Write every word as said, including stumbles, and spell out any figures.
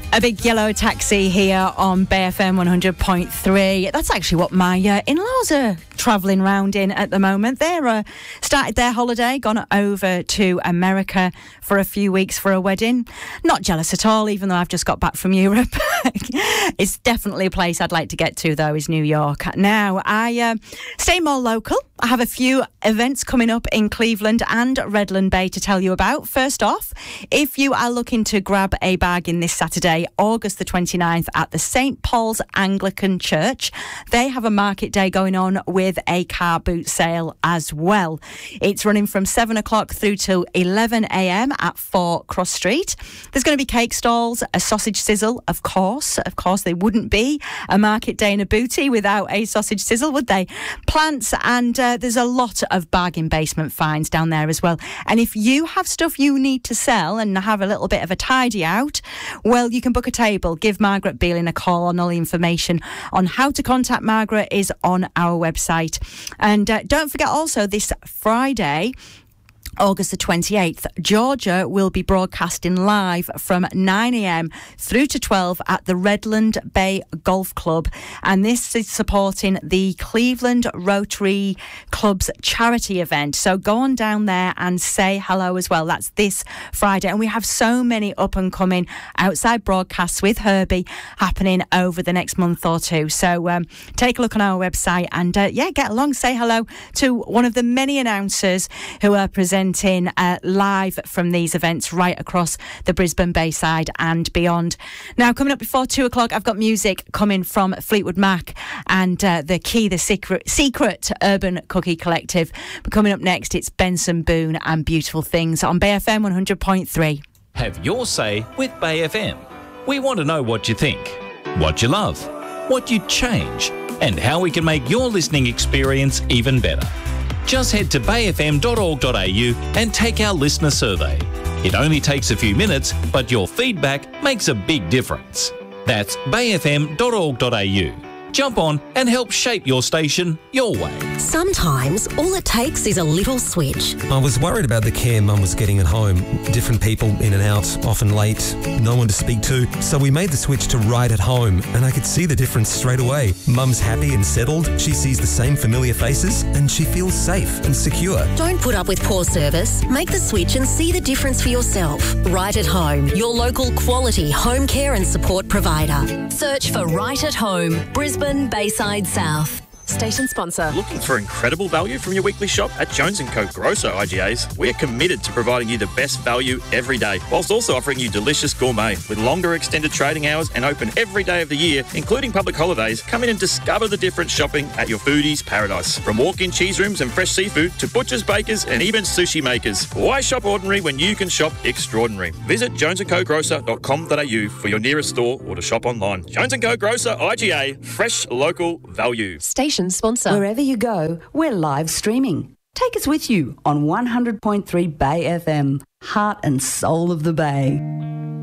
A big yellow taxi here on Bay F M one hundred point three. That's actually what my uh, in-laws are travelling round in at the moment. They're uh, started their holiday, gone over to America for a few weeks for a wedding. Not jealous at all, even though I've just got back from Europe. It's definitely a place I'd like to get to, though, is New York. Now, I uh, stay more local. I have a few events coming up in Cleveland and Redland Bay to tell you about. First off, if you are looking to grab a bargain this Saturday, August the twenty-ninth at the Saint Paul's Anglican Church, they have a market day going on with a car boot sale as well. It's running from seven o'clock through till eleven a.m. at four Cross Street. There's going to be cake stalls, a sausage sizzle, of course. Of course, they wouldn't be a market day in a booty without a sausage sizzle, would they? Plants, and uh, there's a lot of bargain basement finds down there as well. And if you have stuff you need to sell and have a little bit of a tidy out, well, you can book a table. Give Margaret Beeling a call, on all the information on how to contact Margaret is on our website. And uh, don't forget also this Friday, August the twenty-eighth, Georgia will be broadcasting live from nine a.m. through to twelve at the Redland Bay Golf Club, and this is supporting the Cleveland Rotary Club's charity event. So go on down there and say hello as well. That's this Friday, and we have so many up and coming outside broadcasts with Herbie happening over the next month or two. So um, take a look on our website and uh, yeah, get along, say hello to one of the many announcers who are presenting in uh, live from these events right across the Brisbane Bayside and beyond. Now, coming up before two o'clock, I've got music coming from Fleetwood Mac and uh, the Key, the Secret, Secret Urban Cookie Collective. But coming up next, it's Benson Boone and Beautiful Things on Bay F M one hundred point three. Have your say with Bay F M. We want to know what you think, what you love, what you'd change, and how we can make your listening experience even better. Just head to bay f m dot org dot a u and take our listener survey. It only takes a few minutes, but your feedback makes a big difference. That's bay f m dot org dot a u. Jump on and help shape your station your way. Sometimes all it takes is a little switch. I was worried about the care Mum was getting at home. Different people in and out, often late, no one to speak to. So we made the switch to Right at Home, and I could see the difference straight away. Mum's happy and settled, she sees the same familiar faces, and she feels safe and secure. Don't put up with poor service. Make the switch and see the difference for yourself. Right at Home, your local quality home care and support provider. Search for Right at Home, Brisbane Bayside South. Station sponsor. Looking for incredible value from your weekly shop? At Jones and Co Grosso I G As, we're committed to providing you the best value every day, whilst also offering you delicious gourmet. With longer extended trading hours and open every day of the year, including public holidays, come in and discover the difference shopping at your foodie's paradise. From walk-in cheese rooms and fresh seafood to butchers, bakers and even sushi makers. Why shop ordinary when you can shop extraordinary? Visit jones and co grocer dot com dot a u for your nearest store or to shop online. Jones and Co Grocer I G A, fresh local value. Station sponsor. Wherever you go, we're live streaming. Take us with you on one hundred point three Bay F M, heart and soul of the Bay.